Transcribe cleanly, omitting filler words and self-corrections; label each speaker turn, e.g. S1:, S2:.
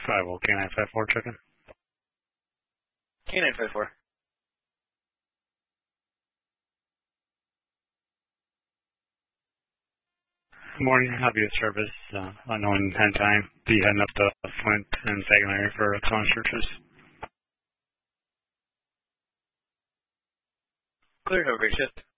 S1: Survival K954 checking.
S2: K954.
S1: Good morning. Happy to service. Unknown hand time. Be heading up to Flint and Sagan area for Exxon searches.
S2: Clear, have a great shift.